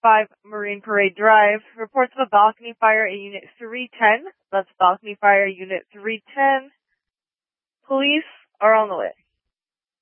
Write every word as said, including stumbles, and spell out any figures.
five Marine Parade Drive. Reports of a balcony fire at Unit three ten. That's balcony fire Unit three ten. Police are on the way.